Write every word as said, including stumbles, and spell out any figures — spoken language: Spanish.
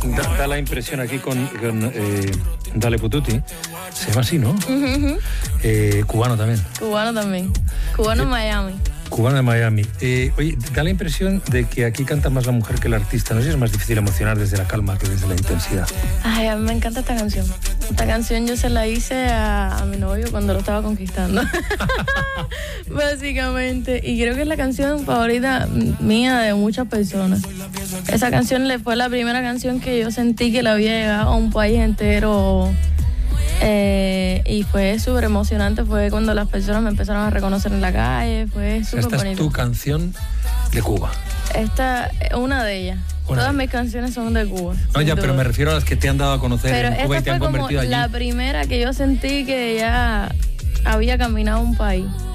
da, da la impresión aquí con, con eh, Dale Pututi, se llama así, ¿no? Uh-huh, uh-huh. Eh, cubano también. Cubano también. Cubano en Miami. Cubano de Miami. Eh, oye, da la impresión de que aquí canta más la mujer que el artista. No sé si es más difícil emocionar desde la calma que desde la intensidad. Ay, a mí me encanta esta canción. Esta canción yo se la hice a, a mi novio cuando lo estaba conquistando. Básicamente. Y creo que es la canción favorita mía de muchas personas. Esa canción le fue la primera canción que yo sentí que le había llegado a un país entero. Eh, y fue súper emocionante, fue cuando las personas me empezaron a reconocer en la calle, fue súper bonito. Esta es tu canción de Cuba. Esta es una de ellas. Una Todas de mis canciones son de Cuba. No, ya, duda. Pero me refiero a las que te han dado a conocer pero en Cuba y te han convertido allí. La primera que yo sentí que ya había caminado un país.